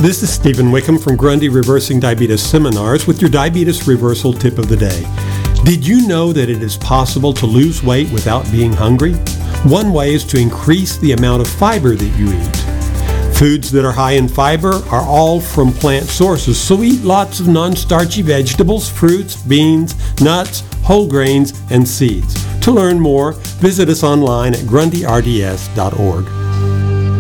This is Stephen Wickham from Grundy Reversing Diabetes Seminars with your diabetes reversal tip of the day. Did you know that it is possible to lose weight without being hungry? One way is to increase the amount of fiber that you eat. Foods that are high in fiber are all from plant sources, so eat lots of non-starchy vegetables, fruits, beans, nuts, whole grains, and seeds. To learn more, visit us online at grundyrds.org.